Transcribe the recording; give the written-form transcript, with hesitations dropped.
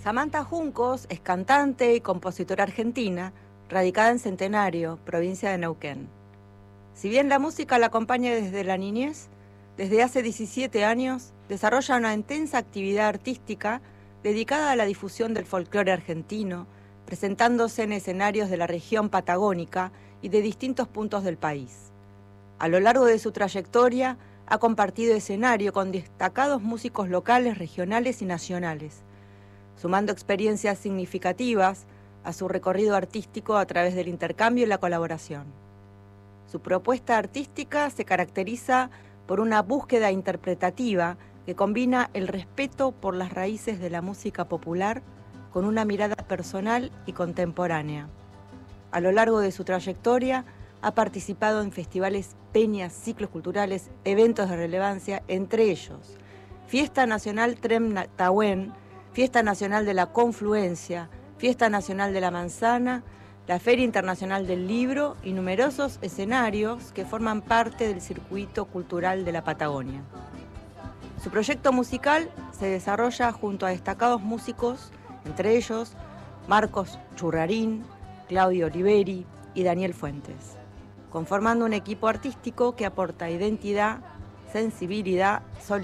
Samantha Juncos es cantante y compositora argentina, radicada en Centenario, provincia de Neuquén. Si bien la música la acompaña desde la niñez, desde hace 17 años desarrolla una intensa actividad artística dedicada a la difusión del folclore argentino, presentándose en escenarios de la región patagónica y de distintos puntos del país. A lo largo de su trayectoria ha compartido escenario con destacados músicos locales, regionales y nacionales, sumando experiencias significativas a su recorrido artístico a través del intercambio y la colaboración. Su propuesta artística se caracteriza por una búsqueda interpretativa que combina el respeto por las raíces de la música popular con una mirada personal y contemporánea. A lo largo de su trayectoria ha participado en festivales, peñas, ciclos culturales, eventos de relevancia, entre ellos Fiesta Nacional Trem Tahuen, Fiesta Nacional de la Confluencia, Fiesta Nacional de la Manzana, la Feria Internacional del Libro y numerosos escenarios que forman parte del circuito cultural de la Patagonia. Su proyecto musical se desarrolla junto a destacados músicos, entre ellos Marcos Churrarín, Claudio Oliveri y Daniel Fuentes, conformando un equipo artístico que aporta identidad, sensibilidad, solidaridad